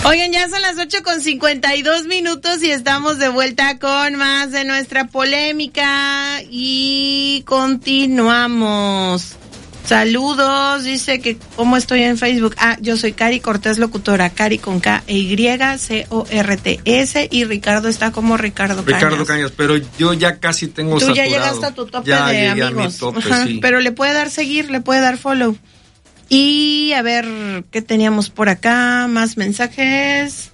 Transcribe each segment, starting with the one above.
Oigan, ya son las 8:52 y estamos de vuelta con más de nuestra polémica y continuamos. Saludos, dice que cómo estoy en Facebook. Yo soy Cari Cortés, locutora, Cari con K-Y-C-O-R-T-S, y Ricardo está como Ricardo Cañas, pero yo ya casi tengo saturado. Tú ya llegaste a tu tope ya de amigos. A mi tope, sí. Pero le puede dar seguir, le puede dar follow. Y a ver, ¿qué teníamos por acá? Más mensajes.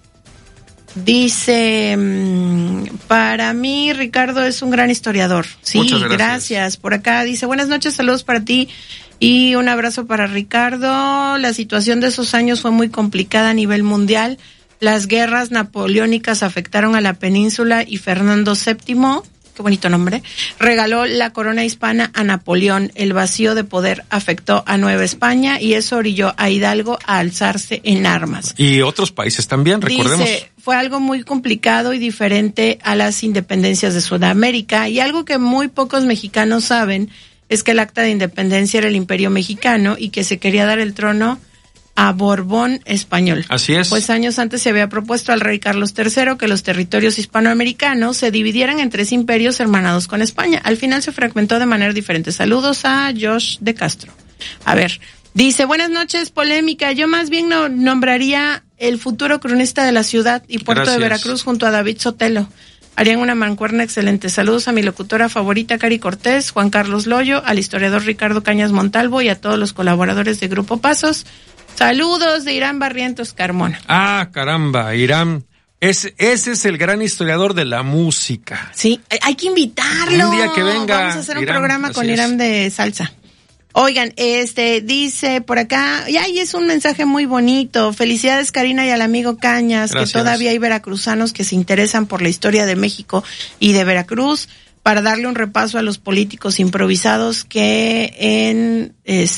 Dice, para mí Ricardo es un gran historiador. Sí, muchas gracias. Por acá dice, buenas noches, saludos para ti y un abrazo para Ricardo. La situación de esos años fue muy complicada a nivel mundial. Las guerras napoleónicas afectaron a la península y Fernando VII, qué bonito nombre, regaló la corona hispana a Napoleón. El vacío de poder afectó a Nueva España y eso orilló a Hidalgo a alzarse en armas. Y otros países también, recordemos. Dice, fue algo muy complicado y diferente a las independencias de Sudamérica, y algo que muy pocos mexicanos saben es que el acta de independencia era el Imperio Mexicano y que se quería dar el trono a Borbón español. Así es. Pues años antes se había propuesto al rey Carlos III que los territorios hispanoamericanos se dividieran en 3 imperios hermanados con España. Al final se fragmentó de manera diferente. Saludos a Josh de Castro. A ver, dice, buenas noches, polémica. Yo más bien nombraría el futuro cronista de la ciudad y puerto de Veracruz junto a David Sotelo. Harían una mancuerna excelente. Saludos a mi locutora favorita, Cari Cortés, Juan Carlos Loyo, al historiador Ricardo Cañas Montalvo y a todos los colaboradores de Grupo Pasos. Saludos de Irán Barrientos Carmona. Caramba, Irán. Ese es el gran historiador de la música. Sí, hay que invitarlo. Un día que venga. Vamos a hacer un programa con Irán de salsa. Oigan, dice por acá, y es un mensaje muy bonito. Felicidades, Karina, y al amigo Cañas. Gracias. Que todavía hay veracruzanos que se interesan por la historia de México y de Veracruz, para darle un repaso a los políticos improvisados que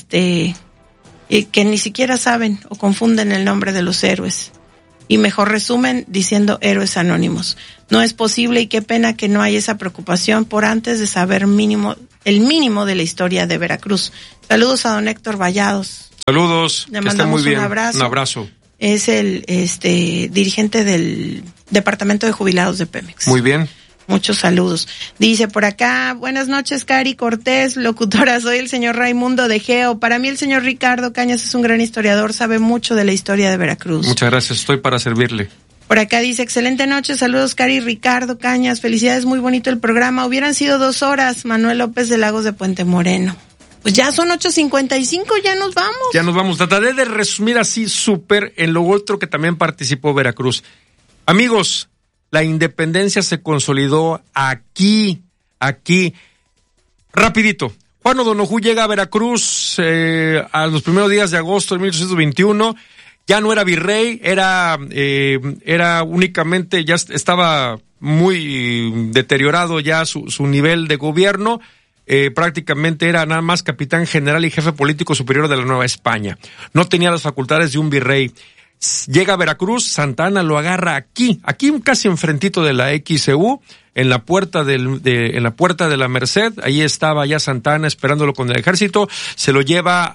que ni siquiera saben o confunden el nombre de los héroes. Y mejor resumen diciendo héroes anónimos. No es posible, y qué pena que no hay esa preocupación por antes de saber el mínimo de la historia de Veracruz. Saludos a don Héctor Vallados. Saludos, le mandamos muy bien. Un abrazo. Es el dirigente del Departamento de Jubilados de Pemex. Muy bien. Muchos saludos. Dice por acá, buenas noches, Cari Cortés, locutora, soy el señor Raimundo de Geo. Para mí el señor Ricardo Cañas es un gran historiador, sabe mucho de la historia de Veracruz. Muchas gracias, estoy para servirle. Por acá dice, excelente noche, saludos Cari, Ricardo Cañas, felicidades, muy bonito el programa. Hubieran sido 2 horas, Manuel López de Lagos de Puente Moreno. Pues ya son 8:55, ya nos vamos. Ya nos vamos, trataré de resumir así súper en lo otro que también participó Veracruz. Amigos, la independencia se consolidó aquí. Rapidito. Juan O'Donojú llega a Veracruz a los primeros días de agosto de 1821. Ya no era virrey, era únicamente, ya estaba muy deteriorado ya su nivel de gobierno. Prácticamente era nada más capitán general y jefe político superior de la Nueva España. No tenía las facultades de un virrey. Llega a Veracruz, Santa Anna lo agarra aquí casi enfrentito de la XCU, en la puerta en la puerta de la Merced. Ahí estaba ya Santa Anna esperándolo con el ejército. Se lo lleva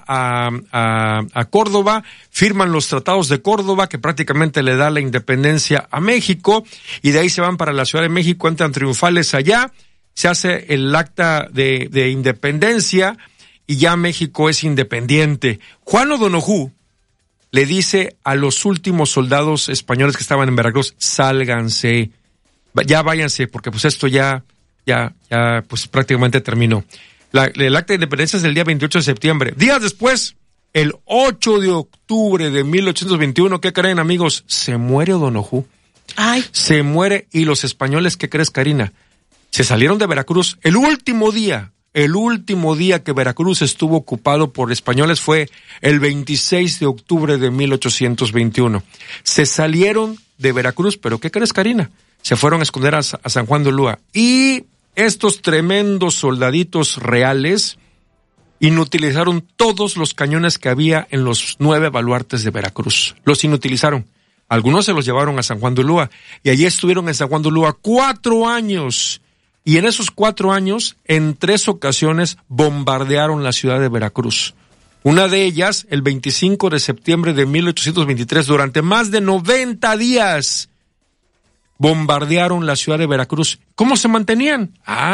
a Córdoba, firman los tratados de Córdoba, que prácticamente le da la independencia a México, y de ahí se van para la Ciudad de México, entran triunfales allá, se hace el acta de independencia y ya México es independiente. Juan O'Donojú le dice a los últimos soldados españoles que estaban en Veracruz, sálganse, ya váyanse, porque pues esto ya pues prácticamente terminó. El acta de independencia es del día 28 de septiembre. Días después, el 8 de octubre de 1821, ¿qué creen, amigos? Se muere O'Donojú. Ay. Se muere, y los españoles, ¿qué crees, Karina? Se salieron de Veracruz. El último día que Veracruz estuvo ocupado por españoles fue el 26 de octubre de 1821. Se salieron de Veracruz, pero ¿qué crees, Karina? Se fueron a esconder a San Juan de Ulúa. Y estos tremendos soldaditos reales inutilizaron todos los cañones que había en los 9 baluartes de Veracruz. Los inutilizaron. Algunos se los llevaron a San Juan de Ulúa, y allí estuvieron en San Juan de Ulúa 4 años. Y en esos 4 años, en 3 ocasiones, bombardearon la ciudad de Veracruz. Una de ellas, el 25 de septiembre de 1823, durante más de 90 días, bombardearon la ciudad de Veracruz. ¿Cómo se mantenían?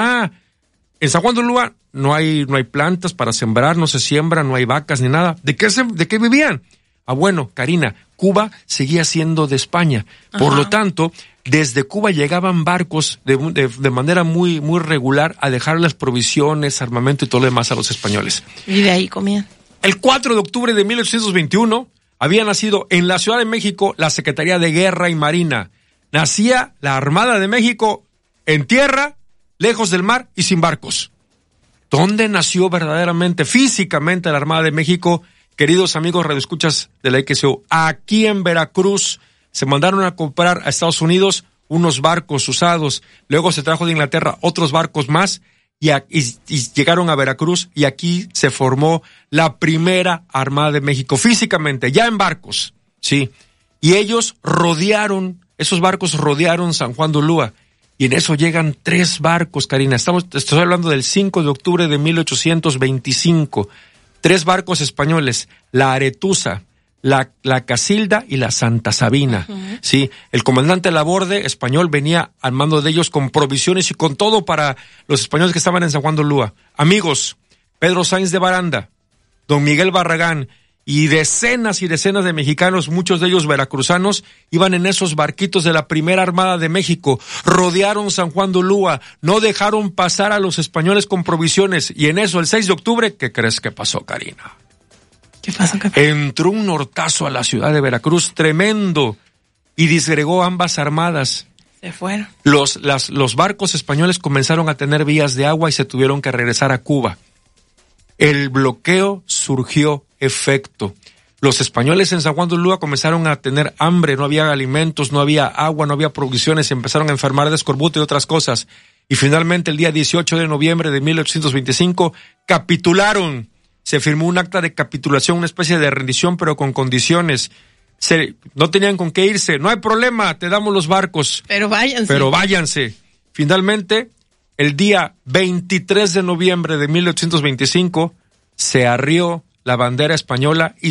En San Juan de Ulúa no hay plantas para sembrar, no se siembra, no hay vacas ni nada. ¿De qué vivían? Bueno, Karina, Cuba seguía siendo de España. Por lo tanto, desde Cuba llegaban barcos de manera muy, muy regular a dejarles provisiones, armamento y todo lo demás a los españoles. Y de ahí comían. El 4 de octubre de 1821 había nacido en la Ciudad de México la Secretaría de Guerra y Marina. Nacía la Armada de México en tierra, lejos del mar y sin barcos. ¿Dónde nació verdaderamente, físicamente la Armada de México? Queridos amigos radioescuchas de la XEU, aquí en Veracruz se mandaron a comprar a Estados Unidos unos barcos usados. Luego se trajo de Inglaterra otros barcos más y llegaron a Veracruz y aquí se formó la primera Armada de México, físicamente, ya en barcos, sí. Y ellos esos barcos rodearon San Juan de Ulúa. Y en eso llegan 3 barcos, Karina. Estoy hablando del 5 de octubre de 1825. 3 barcos españoles, la Aretusa, la Casilda y la Santa Sabina. Sí, el comandante Laborde, español, venía al mando de ellos con provisiones y con todo para los españoles que estaban en San Juan de Ulúa. Amigos, Pedro Sáenz de Baranda, don Miguel Barragán y decenas de mexicanos, muchos de ellos veracruzanos, iban en esos barquitos de la Primera Armada de México, rodearon San Juan de Ulúa, no dejaron pasar a los españoles con provisiones, y en eso, el 6 de octubre, ¿qué crees que pasó, Karina? ¿Qué pasó? Entró un nortazo a la ciudad de Veracruz tremendo y disgregó ambas armadas. Se fueron. Los barcos españoles comenzaron a tener vías de agua y se tuvieron que regresar a Cuba. El bloqueo surgió efecto. Los españoles en San Juan de Ulúa comenzaron a tener hambre, no había alimentos, no había agua, no había provisiones, se empezaron a enfermar de escorbuto y otras cosas. Y finalmente el día 18 de noviembre de 1825 capitularon. Se firmó un acta de capitulación, una especie de rendición, pero con condiciones. No tenían con qué irse. No hay problema, te damos los barcos. Pero váyanse. Finalmente, el día 23 de noviembre de 1825, se arrió la bandera española y